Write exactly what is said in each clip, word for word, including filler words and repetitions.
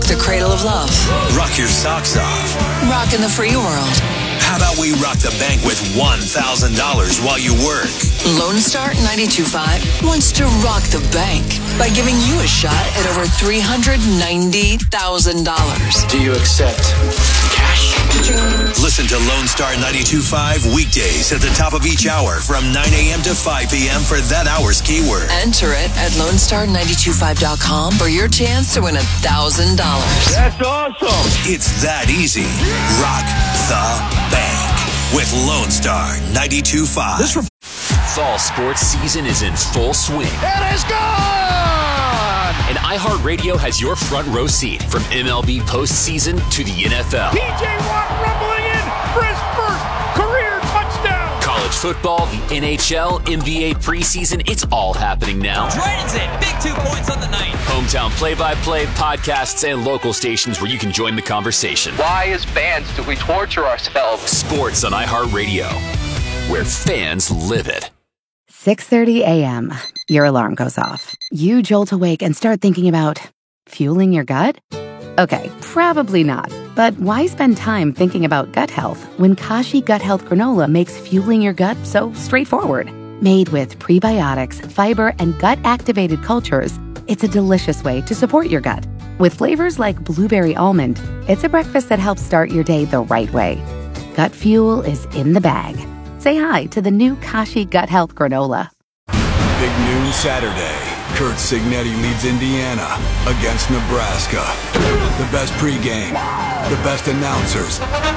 the cradle of love. Rock your socks off. Rock in the free world. How about we rock the bank with one thousand dollars while you work? Lone Star ninety-two point five wants to rock the bank by giving you a shot at over three hundred ninety thousand dollars. Do you accept cash? Listen to Lone Star ninety-two point five weekdays at the top of each hour from nine a.m. to five p.m. for that hour's keyword. Enter it at lone star nine two five dot com for your chance to win one thousand dollars. That's awesome. It's that easy. Rock the bank with Lone Star ninety-two point five. This re- Fall sports season is in full swing. It is gone! And iHeartRadio has your front row seat from M L B postseason to the N F L. P J Watt rumbling in for his first career touchdown. College football, the N H L, N B A preseason, it's all happening now. Drayton's in. Big two points on the night. Hometown play-by-play, podcasts, and local stations where you can join the conversation. Why, as fans, do we torture ourselves? Sports on iHeartRadio, where fans live it. six thirty a.m. Your alarm goes off. You jolt awake and start thinking about fueling your gut? Okay, probably not. But why spend time thinking about gut health when Kashi Gut Health Granola makes fueling your gut so straightforward? Made with prebiotics, fiber, and gut-activated cultures, it's a delicious way to support your gut. With flavors like blueberry almond, it's a breakfast that helps start your day the right way. Gut fuel is in the bag. Say hi to the new Kashi Gut Health Granola. Big noon Saturday. Kurt Signetti leads Indiana against Nebraska. The best pregame, the best announcers.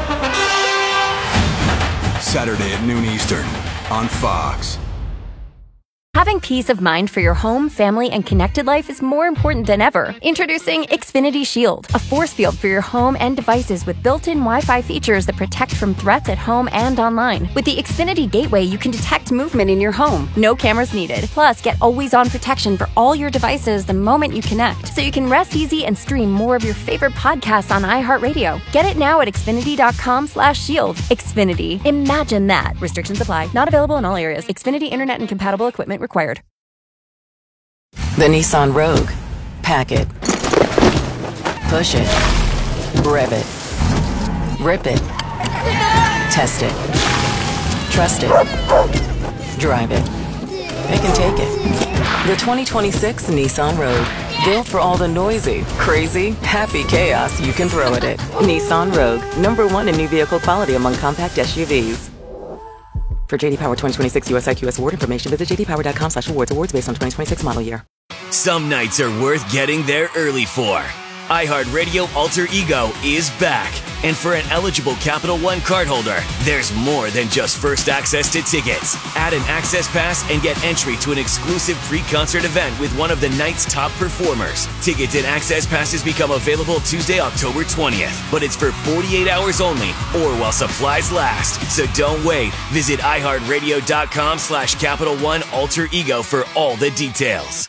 Saturday at noon Eastern on Fox. Having peace of mind for your home, family, and connected life is more important than ever. Introducing Xfinity Shield, a force field for your home and devices with built-in Wi-Fi features that protect from threats at home and online. With the Xfinity Gateway, you can detect movement in your home. No cameras needed. Plus, get always-on protection for all your devices the moment you connect, so you can rest easy and stream more of your favorite podcasts on iHeartRadio. Get it now at Xfinity.com slash shield. Xfinity. Imagine that. Restrictions apply. Not available in all areas. Xfinity Internet and compatible equipment required. The Nissan Rogue. Pack it. Push it. Rev it. Rip it. Test it. Trust it. Drive it. It can take it. The twenty twenty-six Nissan Rogue. Built for all the noisy, crazy, happy chaos you can throw at it. Nissan Rogue. Number one in new vehicle quality among compact S U Vs. For J D Power twenty twenty-six U S I Q S award information, visit j d power dot com slash awards. Awards based on twenty twenty-six model year. Some nights are worth getting there early for. iHeartRadio Alter Ego is back. And for an eligible Capital One cardholder, there's more than just first access to tickets. Add an access pass and get entry to an exclusive pre-concert event with one of the night's top performers. Tickets and access passes become available Tuesday, October twentieth. But it's for forty-eight hours only or while supplies last. So don't wait. Visit iHeartRadio.com slash Capital One Alter Ego for all the details.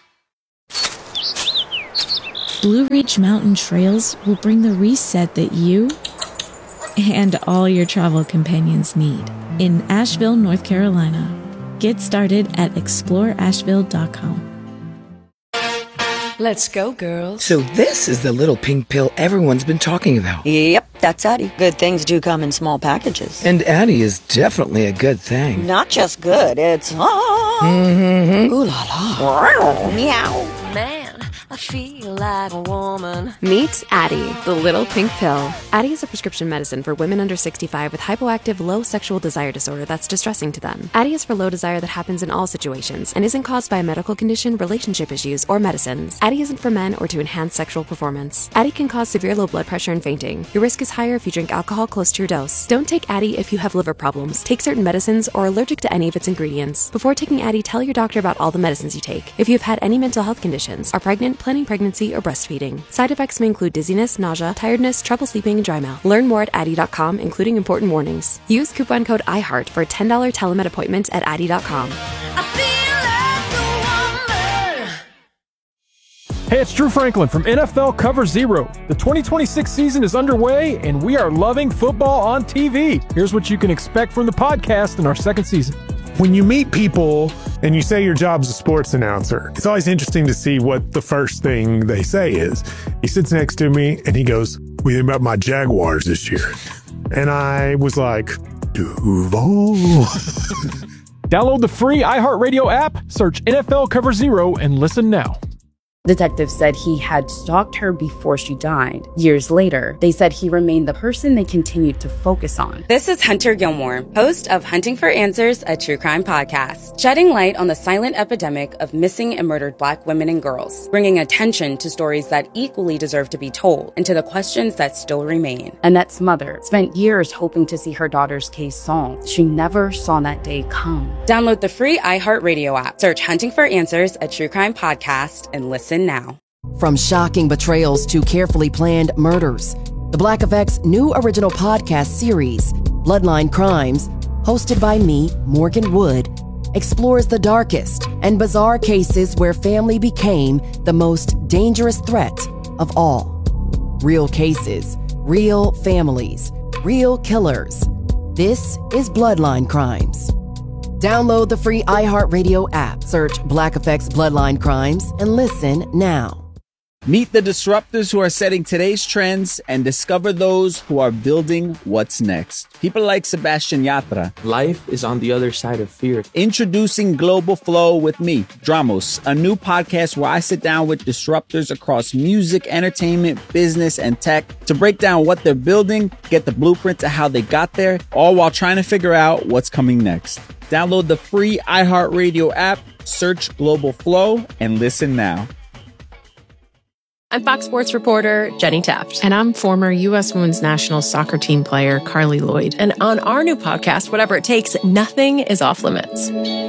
Blue Ridge Mountain Trails will bring the reset that you and all your travel companions need in Asheville, North Carolina. Get started at explore asheville dot com. Let's go, girls. So this is the little pink pill everyone's been talking about. Yep, that's Addie. Good things do come in small packages. And Addie is definitely a good thing. Not just good, it's... Ah, mm-hmm. Ooh la la. Meow. Man, I feel like a woman. Meet Addie, the little pink pill. Addie is a prescription medicine for women under sixty-five with hypoactive low sexual desire disorder that's distressing to them. Addie is for low desire that happens in all situations and isn't caused by a medical condition, relationship issues, or medicines. Addie isn't for men or to enhance sexual performance. Addie can cause severe low blood pressure and fainting. Your risk is higher if you drink alcohol close to your dose. Don't take Addie if you have liver problems, take certain medicines, or are allergic to any of its ingredients. Before taking Addie, tell your doctor about all the medicines you take. If you have had any mental health conditions, are pregnant, planning pregnancy, or breastfeeding. Side effects may include dizziness, nausea, tiredness, trouble sleeping, and dry mouth. Learn more at addie dot com, including important warnings. Use coupon code IHEART for a ten dollars telemed appointment at addie dot com. Hey, it's Drew Franklin from N F L Cover Zero. The twenty twenty-six season is underway, and we are loving football on T V. Here's what you can expect from the podcast in our second season. When you meet people and you say your job's a sports announcer, it's always interesting to see what the first thing they say is. He sits next to me and he goes, "What do you think about my Jaguars this year?" And I was like, Duval. Download the free iHeartRadio app, search N F L Cover Zero, and listen now. Detectives said he had stalked her before she died. Years later, they said he remained the person they continued to focus on. This is Hunter Gilmore, host of Hunting for Answers, a true crime podcast, shedding light on the silent epidemic of missing and murdered Black women and girls, bringing attention to stories that equally deserve to be told and to the questions that still remain. Annette's mother spent years hoping to see her daughter's case solved. She never saw that day come. Download the free iHeartRadio app, search Hunting for Answers, a true crime podcast, and listen now. From shocking betrayals to carefully planned murders, the Black Effect's new original podcast series, Bloodline Crimes, hosted by me, Morgan Wood, explores the darkest and bizarre cases where family became the most dangerous threat of all. Real cases, real families, real killers. This is Bloodline Crimes. Download the free iHeartRadio app, search Black Effect's Bloodline Crimes, and listen now. Meet the disruptors who are setting today's trends and discover those who are building what's next. People like Sebastian Yatra. Life is on the other side of fear. Introducing Global Flow with me, Dramos, a new podcast where I sit down with disruptors across music, entertainment, business, and tech to break down what they're building, get the blueprint to how they got there, all while trying to figure out what's coming next. Download the free iHeartRadio app, search Global Flow, and listen now. I'm Fox Sports reporter Jenny Taft. And I'm former U S Women's National Soccer Team player Carly Lloyd. And on our new podcast, Whatever It Takes, nothing is off limits.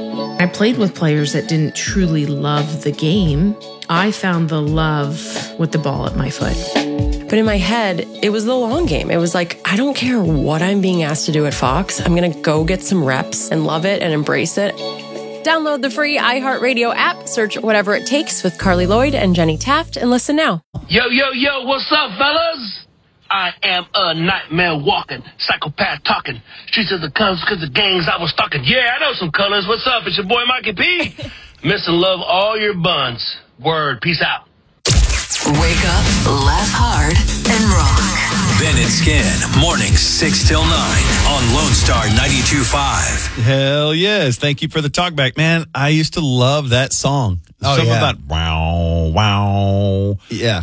I played with players that didn't truly love the game. I found the love with the ball at my foot. But in my head, it was the long game. It was like, I don't care what I'm being asked to do at Fox. I'm going to go get some reps and love it and embrace it. Download the free iHeartRadio app, search Whatever It Takes with Carly Lloyd and Jenny Taft, and listen now. Yo, yo, yo, what's up, fellas? I am a nightmare walking, psychopath talking, streets of the cons because the gangs I was stalking. Yeah, I know some colors. What's up? It's your boy Mikey P. Miss and love all your buns. Word. Peace out. Wake up, laugh hard, and rock. Ben and Skin, mornings six till nine on Lone Star ninety-two point five. Hell yes. Thank you for the talkback, man. I used to love that song. Oh, Something yeah. about wow, wow. Yeah.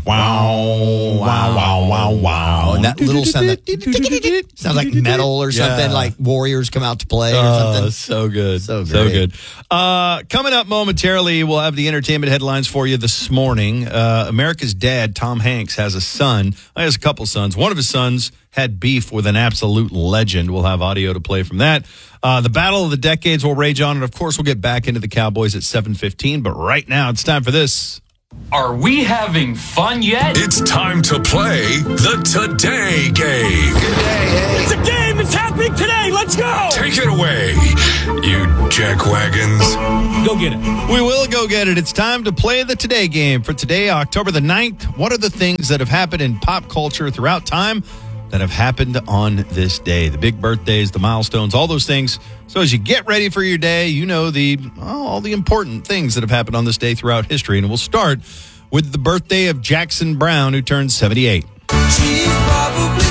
Wow, wow, wow, wow, wow. And that little sound that sounds like metal or something, Yeah. like Warriors come out to play or Oh, something. so good. So So great. good. Uh, coming up momentarily, we'll have the entertainment headlines for you this morning. Uh, America's dad, Tom Hanks, has a son. He has a couple sons. One of his sons had beef with an absolute legend. We'll have audio to play from that. Uh, the battle of the decades will rage on, and of course, we'll get back into the Cowboys at seven fifteen. But right now, it's time for this. Are we having fun yet? It's time to play the Today Game. Good day. It's a game that's happening today. Let's go. Take it away, you jackwagons. Go get it. We will go get it. It's time to play the Today Game. For today, October the ninth, what are the things that have happened in pop culture throughout time that have happened on this day? The big birthdays, the milestones, all those things. So as you get ready for your day, you know the oh, all the important things that have happened on this day throughout history. And we'll start with the birthday of Jackson Brown, who turned seventy-eight. She's probably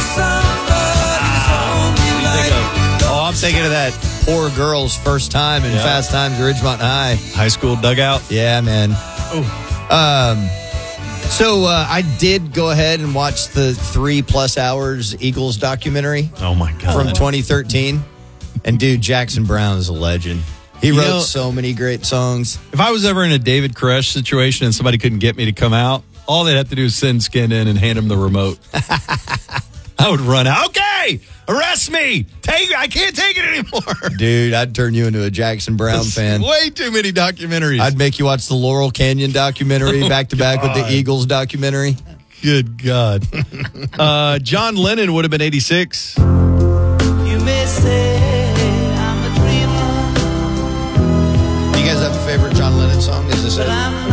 Oh, I'm thinking of that poor girl's first time in Yeah. Fast Times at Ridgemont High. High school dugout. Yeah, man. Um, so uh, I did go ahead and watch the three plus hours Eagles documentary. Oh, my God. From twenty thirteen. And dude, Jackson Brown is a legend. He You wrote know- so many great songs. If I was ever in a David Koresh situation and somebody couldn't get me to come out, all they'd have to do is send Skin in and hand him the remote. I would run out. Okay, arrest me. Take. I can't take it anymore. Dude, I'd turn you into a Jackson Brown That's fan. Way too many documentaries. I'd make you watch the Laurel Canyon documentary Oh, back to back with the God. Eagles documentary. Good God. uh, John Lennon would have been eighty-six. You may say I'm a dreamer. Do you guys have a favorite John Lennon song? Is this it?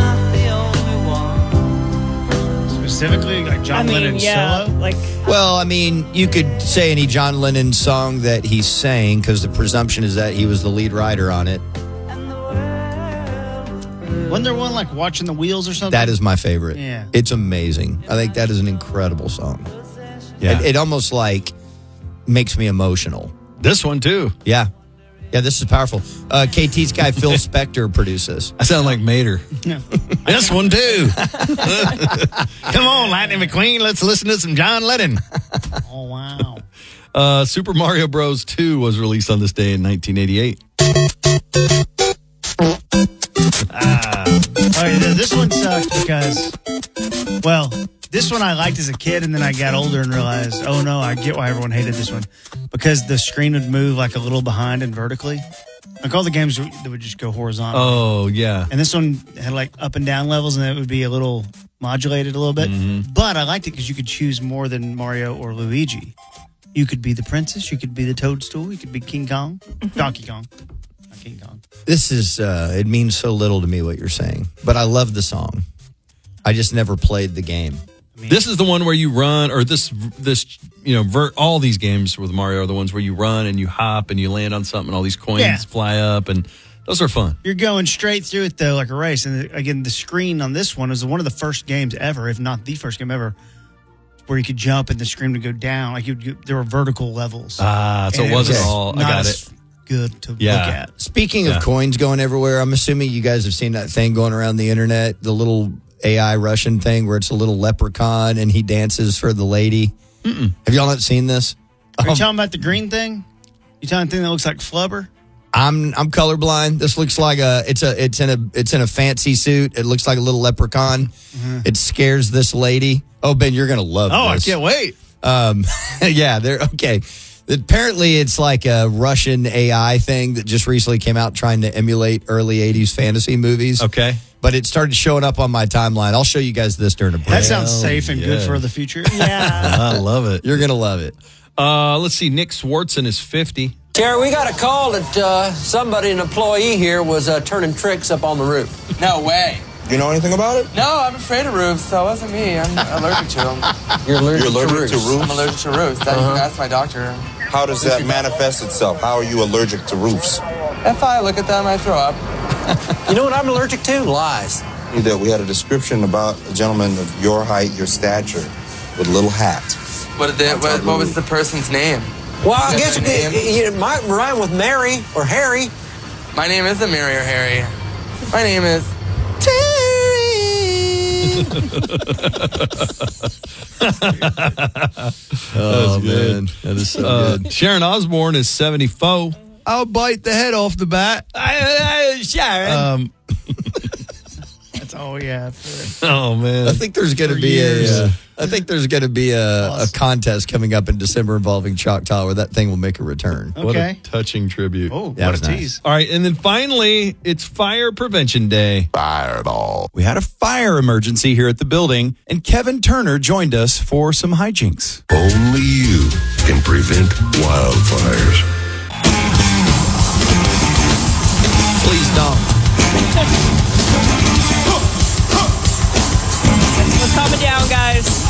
Specifically, like John I mean, Lennon yeah, solo? Like, Well, I mean, you could say any John Lennon song that he sang because the presumption is that he was the lead writer on it. Wasn't there one like Watching the Wheels or something? That is my favorite. Yeah. It's amazing. I think that is an incredible song. Yeah. It, it almost like makes me emotional. This one too. Yeah. Yeah, this is powerful. Uh, K T's guy Phil Spector produces. I sound like Mater. This one too. Come on, Lightning McQueen. Let's listen to some John Lennon. Oh, wow. Uh, Super Mario Bros. two was released on this day in nineteen eighty-eight. Ah. All right, this one sucked because, well, this one I liked as a kid, and then I got older and realized, oh no, I get why everyone hated this one. Because the screen would move like a little behind and vertically. Like all the games that would just go horizontal. Oh, yeah. And this one had like up and down levels, and it would be a little modulated a little bit. Mm-hmm. But I liked it because you could choose more than Mario or Luigi. You could be the princess, you could be the Toadstool, you could be King Kong, Donkey Kong. Not King Kong. This is, uh, it means so little to me what you're saying, but I love the song. I just never played the game. This is the one where you run, or this, this, you know, vert, all these games with Mario are the ones where you run and you hop and you land on something and all these coins Yeah. fly up, and those are fun. You're going straight through it, though, like a race. And again, the screen on this one is one of the first games ever, if not the first game ever, where you could jump and the screen would go down. Like you, you, there were vertical levels. Ah, so And it wasn't was all, I not got as it. Good to Yeah. look at. Speaking of Yeah. coins going everywhere, I'm assuming you guys have seen that thing going around the internet, the little A I Russian thing where it's a little leprechaun and he dances for the lady. Mm-mm. Have y'all not seen this? Are you Um, talking about the green thing? You talking the thing that looks like flubber? I'm I'm colorblind. This looks like a it's a it's in a it's in a fancy suit. It looks like a little leprechaun. Mm-hmm. It scares this lady. Oh, Ben, you're gonna love Oh, this. I can't wait. Um, yeah, they're okay. Apparently, it's like a Russian A I thing that just recently came out trying to emulate early eighties fantasy movies. Okay. But it started showing up on my timeline. I'll show you guys this during a break. That sounds safe and good yeah. for the future. Yeah. I love it. You're going to love it. Uh, let's see. Nick Swartzen is fifty. Terry, we got a call that uh, somebody, an employee here, was uh, turning tricks up on the roof. No way. You know anything about it? No, I'm afraid of roofs. That wasn't me. I'm allergic to them. You're allergic, You're allergic to, roofs. to roofs? I'm allergic to roofs. That, Uh-huh. That's my doctor. How does that manifest itself? How are you allergic to roofs? If I look at them, I throw up. You know what I'm allergic to? Lies. That we had a description about a gentleman of your height, your stature, with a little hat. What, did they, what, what was the person's name? Well, I Is guess that it, their name? it, it might rhyme with Mary or Harry. My name isn't Mary or Harry. My name is Oh, That's good. man. That is so Uh, good. Sharon Osbourne is seventy-four. I'll bite the head off the bat. Sharon. Um, That's all we have for it. oh, man. I think there's going to For be years. a. Uh, I think there's going to be a, a contest coming up in December involving Choctaw where that thing will make a return. What a Okay. touching tribute. Oh, That what was a nice. tease. All right, and then finally, it's Fire Prevention Day. Fireball. We had a fire emergency here at the building, and Kevin Turner joined us for some hijinks. Only you can prevent wildfires. Please don't. What's coming down, guys?